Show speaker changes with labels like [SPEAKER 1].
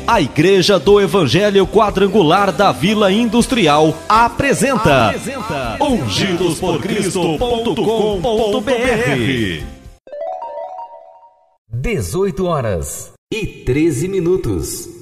[SPEAKER 1] A Igreja do Evangelho Quadrangular da Vila Industrial apresenta ungidosporcristo.com.br.
[SPEAKER 2] 18 horas e 13 minutos.